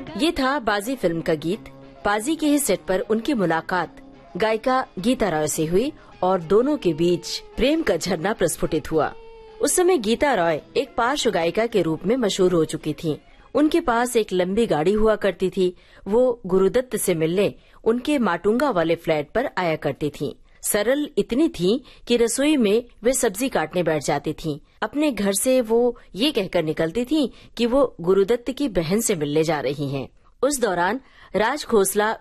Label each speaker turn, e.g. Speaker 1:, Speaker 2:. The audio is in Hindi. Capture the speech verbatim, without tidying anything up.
Speaker 1: ये था बाजी फिल्म का गीत। बाजी के ही सेट पर उनकी मुलाकात गायिका गीता रॉय से हुई और दोनों के बीच प्रेम का झरना प्रस्फुटित हुआ। उस समय गीता रॉय एक पार्श्व गायिका के रूप में मशहूर हो चुकी थीं। उनके पास एक लंबी गाड़ी हुआ करती थी। वो गुरुदत्त से मिलने उनके माटुंगा वाले फ्लैट पर आया करती थीं। सरल इतनी थीं कि रसोई में वे सब्जी काटने बैठ जाती थीं। अपने घर से वो ये कहकर निकलती थीं कि वो गुरुदत्त की बहन से मिलने जा रही हैं। उस दौरान राज खोसला